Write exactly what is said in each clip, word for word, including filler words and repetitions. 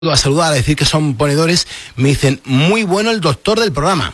a saludar, a decir que son ponedores, me dicen, muy bueno el doctor del programa.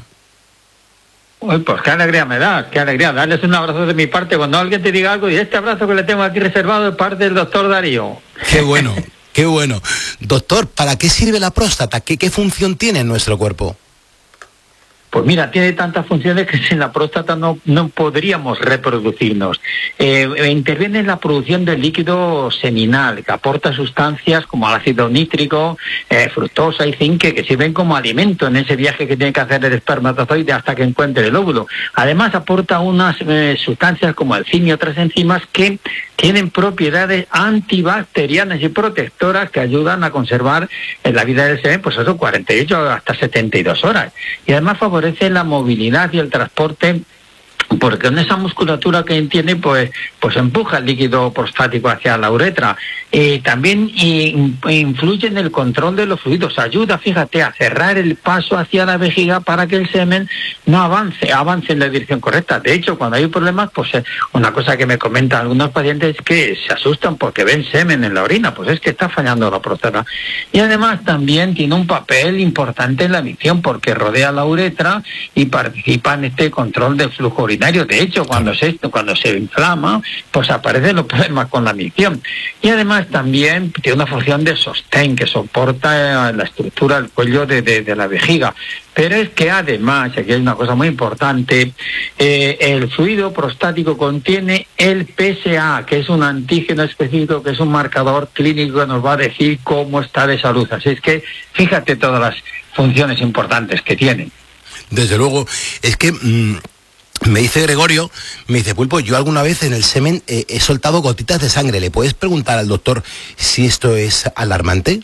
Uy, pues qué alegría me da, qué alegría. Darles un abrazo de mi parte. Cuando alguien te diga algo, y este abrazo que le tengo aquí reservado es parte del doctor Darío. Qué bueno, qué bueno. Doctor, ¿para qué sirve la próstata? ¿Qué, qué función tiene en nuestro cuerpo? Pues mira, tiene tantas funciones que sin la próstata no, no podríamos reproducirnos. Eh, interviene en la producción del líquido seminal, que aporta sustancias como el ácido nítrico, eh, fructosa y zinc, que sirven como alimento en ese viaje que tiene que hacer el espermatozoide hasta que encuentre el óvulo. Además, aporta unas eh, sustancias como el zinc y otras enzimas que tienen propiedades antibacterianas y protectoras que ayudan a conservar en la vida del semen, pues eso, cuarenta y ocho hasta setenta y dos horas. Y además favorece la movilidad y el transporte, porque en esa musculatura que tiene, pues, pues empuja el líquido prostático hacia la uretra. Eh, también in, influye en el control de los fluidos, ayuda, fíjate, a cerrar el paso hacia la vejiga para que el semen no avance, avance en la dirección correcta. De hecho, cuando hay problemas, pues eh, una cosa que me comentan algunos pacientes es que se asustan porque ven semen en la orina, pues es que está fallando la próstata. Y además también tiene un papel importante en la micción porque rodea la uretra y participa en este control del flujo urinario. De hecho, cuando se, cuando se inflama, pues aparecen los problemas con la micción. Y además también tiene una función de sostén que soporta la estructura del cuello de, de, de la vejiga. Pero es que además, aquí hay una cosa muy importante, eh, el fluido prostático contiene el P S A, que es un antígeno específico, que es un marcador clínico que nos va a decir cómo está de salud. Así es que fíjate todas las funciones importantes que tiene. Desde luego, es que... Mmm... me dice Gregorio, me dice, Pulpo, yo alguna vez en el semen eh, he soltado gotitas de sangre. ¿Le puedes preguntar al doctor si esto es alarmante?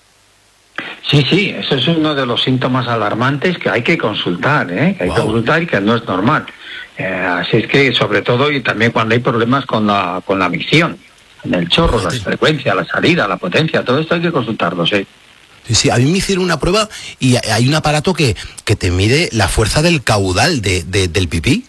Sí, sí, eso es uno de los síntomas alarmantes que hay que consultar, ¿eh? Que hay wow. que consultar y que no es normal. Eh, así es que, sobre todo, y también cuando hay problemas con la con la micción, en el chorro, oh, la sí. frecuencia, la salida, la potencia, todo esto hay que consultarlo, ¿sí? Sí, sí, a mí me hicieron una prueba y hay un aparato que, que te mide la fuerza del caudal de, de, del pipí.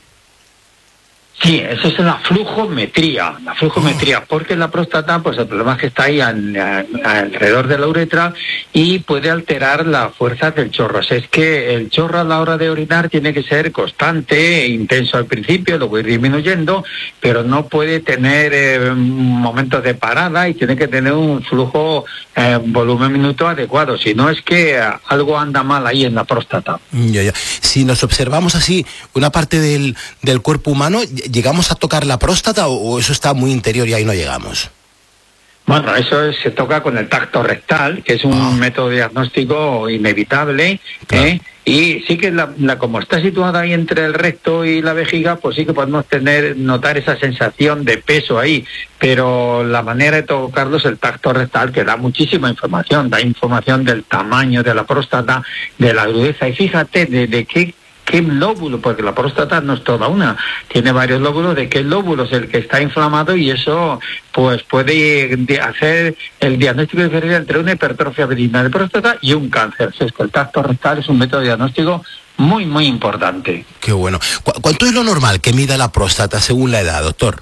Sí, eso es la flujometría, la flujometría, oh. porque la próstata, pues el problema es que está ahí al, al, alrededor de la uretra y puede alterar la fuerza del chorro. O sea, es que el chorro a la hora de orinar tiene que ser constante e intenso al principio, luego ir disminuyendo, pero no puede tener eh, momentos de parada y tiene que tener un flujo, eh, volumen minuto adecuado, si no es que eh, algo anda mal ahí en la próstata. Ya, ya. Si nos observamos así una parte del, del cuerpo humano, ¿llegamos a tocar la próstata o, o eso está muy interior y ahí no llegamos? Bueno, eso es, se toca con el tacto rectal, que es un oh. método diagnóstico inevitable, claro. ¿eh? Y sí que la, la, como está situada ahí entre el recto y la vejiga, pues sí que podemos tener, notar esa sensación de peso ahí, pero la manera de tocarlo es el tacto rectal, que da muchísima información, da información del tamaño de la próstata, de la agudeza, y fíjate de, de qué qué lóbulo, porque la próstata no es toda una, tiene varios lóbulos, de qué lóbulo es el que está inflamado, y eso pues puede hacer el diagnóstico diferencial entre una hipertrofia benigna de próstata y un cáncer. Es que el tacto rectal es un método diagnóstico muy, muy importante. Qué bueno. ¿Cu- ¿Cuánto es lo normal que mida la próstata según la edad, doctor?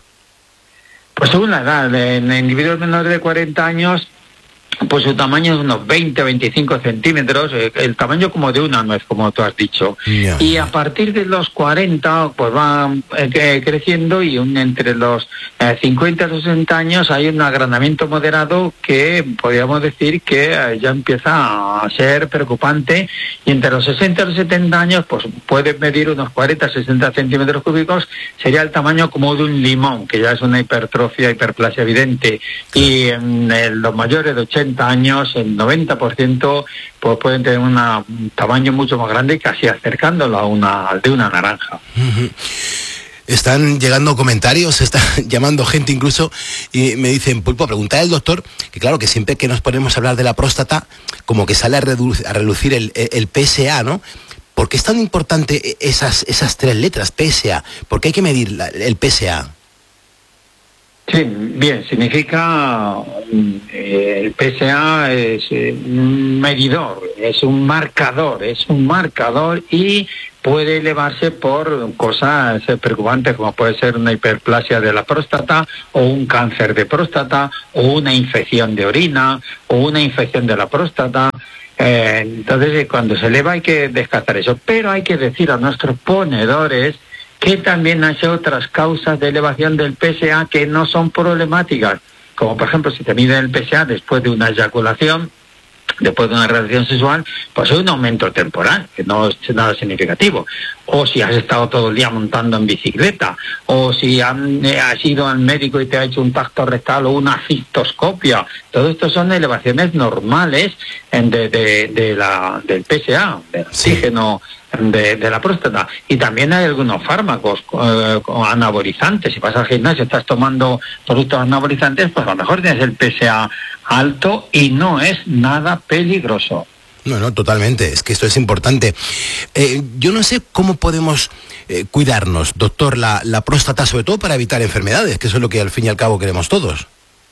Pues según la edad, en individuos menores de cuarenta años, pues su tamaño es unos veinte a veinticinco centímetros, eh, el tamaño como de una nuez, como tú has dicho. Yeah, y a yeah. partir de los cuarenta, pues va eh, creciendo, y un, entre los eh, cincuenta y sesenta años hay un agrandamiento moderado que podríamos decir que eh, ya empieza a ser preocupante, y entre los sesenta y los setenta años, pues puede medir unos cuarenta a sesenta centímetros cúbicos, sería el tamaño como de un limón, que ya es una hipertrofia, hiperplasia evidente. Y en eh, los mayores de ochenta años, el noventa por ciento pues pueden tener una, un tamaño mucho más grande, casi acercándolo a una, al de una naranja. Uh-huh. Están llegando comentarios, están llamando gente incluso, y me dicen, Pulpo, preguntar al doctor, que claro, que siempre que nos ponemos a hablar de la próstata, como que sale a, redu- a relucir el, el P S A, ¿no? ¿Por qué es tan importante esas, esas tres letras, P S A? ¿Por qué hay que medir la, el P S A? Sí, bien, significa, eh, el P S A es eh, un medidor, es un marcador, es un marcador y puede elevarse por cosas preocupantes como puede ser una hiperplasia de la próstata o un cáncer de próstata o una infección de orina o una infección de la próstata. Eh, entonces, cuando se eleva hay que descartar eso, pero hay que decir a nuestros ponedores que también hay otras causas de elevación del P S A que no son problemáticas, como por ejemplo si te miden el P S A después de una eyaculación, después de una relación sexual, pues hay un aumento temporal, que no es nada significativo. O si has estado todo el día montando en bicicleta, o si han, eh, has ido al médico y te ha hecho un tacto rectal o una cistoscopia. Todo esto son elevaciones normales en de, de, de la, del P S A, del oxígeno de, de la próstata. Y también hay algunos fármacos eh, anabolizantes. Si vas al gimnasio, estás tomando productos anabolizantes, pues a lo mejor tienes el P S A alto y no es nada peligroso. No, no, totalmente. Es que esto es importante. Eh, yo no sé cómo podemos eh, cuidarnos, doctor, la, la próstata, sobre todo para evitar enfermedades, que eso es lo que al fin y al cabo queremos todos.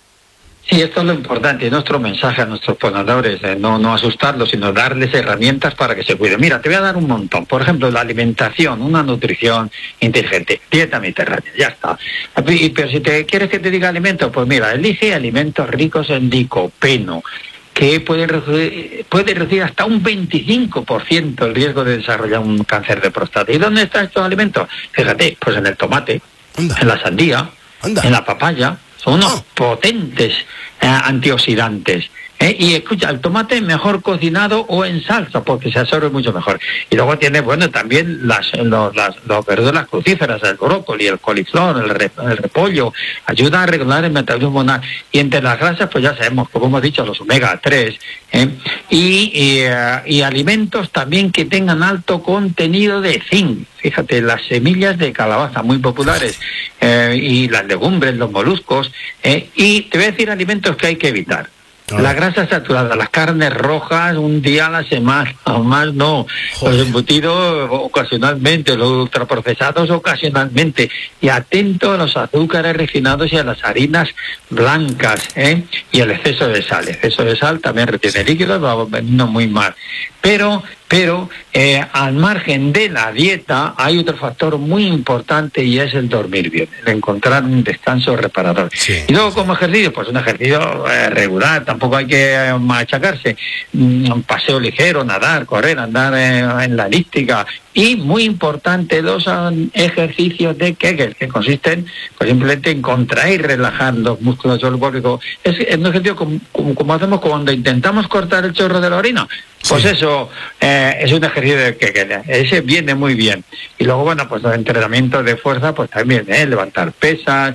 Sí, esto es lo importante, nuestro mensaje a nuestros ponedores, eh, no, no asustarlos, sino darles herramientas para que se cuiden. Mira, te voy a dar un montón. Por ejemplo, la alimentación, una nutrición inteligente, dieta mediterránea, ya está. Y, pero si te quieres que te diga alimentos, pues mira, elige alimentos ricos en licopeno, que puede reducir, puede reducir hasta un veinticinco por ciento el riesgo de desarrollar un cáncer de próstata. ¿Y dónde están estos alimentos? Fíjate, pues en el tomate, Anda. en la sandía, Anda. en la papaya. Son unos oh. potentes eh, antioxidantes. ¿eh? Y escucha, el tomate mejor cocinado o en salsa, porque se absorbe mucho mejor. Y luego tiene, bueno, también las, los, las, los verduras crucíferas, el brócoli, el coliflor, el, re, el repollo, ayudan a regular el metabolismo hormonal. Y entre las grasas, pues ya sabemos, como hemos dicho, los omega tres, ¿eh? y, y, uh, y alimentos también que tengan alto contenido de zinc. Fíjate, las semillas de calabaza muy populares, eh, y las legumbres, los moluscos, eh, y te voy a decir alimentos que hay que evitar. Ah. La grasa saturada, las carnes rojas un día a la semana, o más no. Joder. Los embutidos ocasionalmente, los ultraprocesados ocasionalmente. Y atento a los azúcares refinados y a las harinas blancas, ¿eh? Y el exceso de sal. El exceso de sal también retiene líquidos, va veniendo muy mal. Pero, pero eh, al margen de la dieta hay otro factor muy importante y es el dormir bien, el encontrar un descanso reparador. Sí, y luego como ejercicio, pues un ejercicio eh, regular, tampoco hay que eh, machacarse, un paseo ligero, nadar, correr, andar eh, en la elíptica. Y muy importante, los ejercicios de Kegel, que consisten pues, simplemente en contraer y relajar los músculos del cuerpo. Es, es un ejercicio como, como, como hacemos cuando intentamos cortar el chorro de la orina. Pues sí. eso eh, es un ejercicio de Kegel. Ese viene muy bien. Y luego, bueno, pues los entrenamientos de fuerza, pues también, ¿eh? levantar pesas,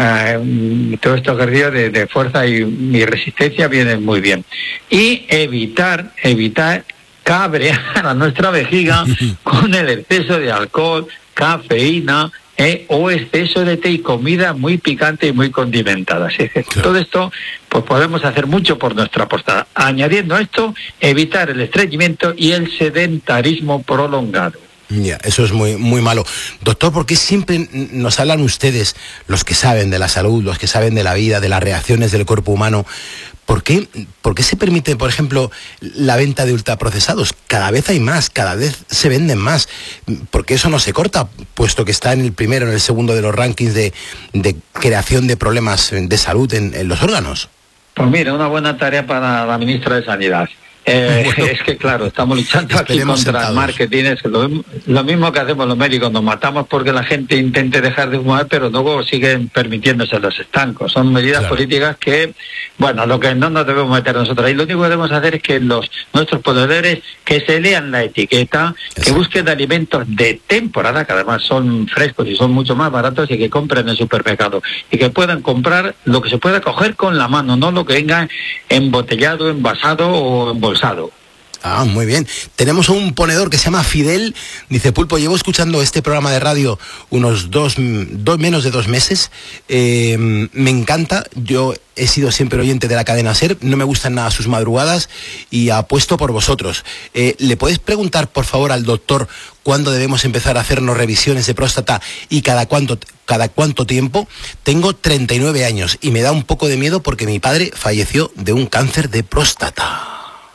eh, todo estos ejercicios de, de fuerza y, y resistencia vienen muy bien. Y evitar, evitar... cabrear a nuestra vejiga con el exceso de alcohol, cafeína eh, o exceso de té y comida muy picante y muy condimentada. Así que claro. Todo esto pues podemos hacer mucho por nuestra próstata. Añadiendo a esto, evitar el estreñimiento y el sedentarismo prolongado. Ya, eso es muy muy malo. Doctor, ¿por qué siempre nos hablan ustedes, los que saben de la salud, los que saben de la vida, de las reacciones del cuerpo humano? ¿Por qué, ¿Por qué se permite, por ejemplo, la venta de ultraprocesados? Cada vez hay más, cada vez se venden más. ¿Por qué eso no se corta? Puesto que está en el primero, en el segundo de los rankings de, de creación de problemas de salud en, en los órganos. Pues mira, una buena tarea para la ministra de Sanidad. Eh, bueno, es que claro, estamos luchando aquí contra sentados. el marketing, es lo, lo mismo que hacemos los médicos, nos matamos porque la gente intente dejar de fumar, pero luego siguen permitiéndose los estancos. Son medidas claro. políticas que, bueno, lo que no nos debemos meter nosotros ahí, lo único que debemos hacer es que los nuestros ponedores que se lean la etiqueta, Exacto. que busquen alimentos de temporada, que además son frescos y son mucho más baratos, y que compren en el supermercado, y que puedan comprar lo que se pueda coger con la mano, no lo que venga embotellado, envasado o embolsado. Ah, muy bien. Tenemos un ponedor que se llama Fidel. Dice, Pulpo, llevo escuchando este programa de radio unos dos, dos menos de dos meses. Eh, me encanta. Yo he sido siempre oyente de la cadena SER. No me gustan nada sus madrugadas y apuesto por vosotros. Eh, ¿Le puedes preguntar, por favor, al doctor cuándo debemos empezar a hacernos revisiones de próstata y cada cuánto, cada cuánto tiempo? Tengo treinta y nueve años y me da un poco de miedo porque mi padre falleció de un cáncer de próstata.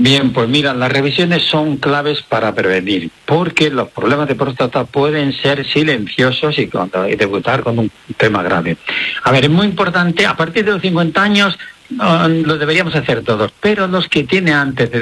Bien, pues mira, las revisiones son claves para prevenir, porque los problemas de próstata pueden ser silenciosos y, cuando, y debutar con un tema grave. A ver, es muy importante, a partir de los cincuenta años uh, lo deberíamos hacer todos, pero los que tienen antes de